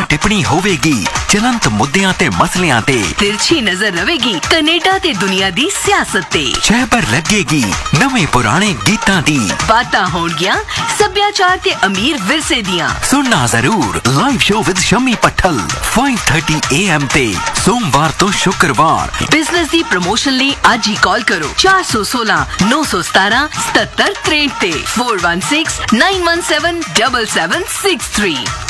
टिप्पणी होवेगी चलंत मुद्दियां ते मसलियां ते तिरछी नजर रवेगी कनेडा ते दुनिया दी सियासत ते शहबर लगेगी नवे पुराने गीतां दी बातां होणगियां सभ्याचार ते अमीर विरसे दियां। सुनना जरूर live show with Shammi Pattal 5:30 AM ते सोमवार तो शुक्रवार। बिजनेस दी प्रमोशन ਲਈ ਅੱਜ ਹੀ ਕਾਲ ਕਰੋ 416 917 77 63 ਤੇ 4169177763।